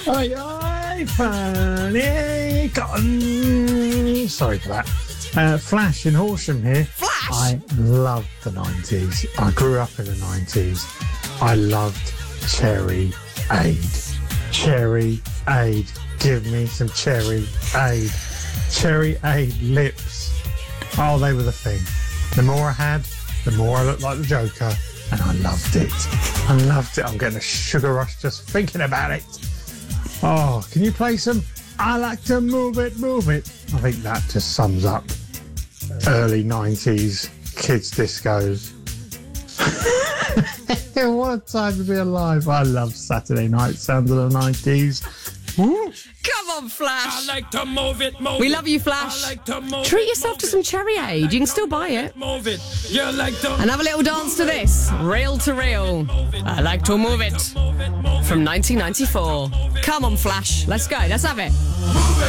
Oi, oi, funny cotton. Sorry for that. Flash in Horsham here. Flash? I loved the 90s. I grew up in the 90s. I loved Cherry Aid. Cherry Aid. Give me some Cherry Aid. Cherry Aid lips. Oh, they were the thing. The more I had, the more I looked like the Joker. And I loved it. I loved it. I'm getting a sugar rush just thinking about it. Oh, can you play some I Like to Move It, Move It? I think that just sums up early 90s kids discos. What a time to be alive. I love Saturday night sounds of the 90s. Woo. Come on, Flash. I like to move it, move We it. love you, Flash. I like to move Treat it, yourself move to it. some Cherry Aid. You can still buy it. Move it. You like to And have a little dance to this. Reel to reel. I like to move it. From 1994. Come on, Flash. Let's go. Let's have it.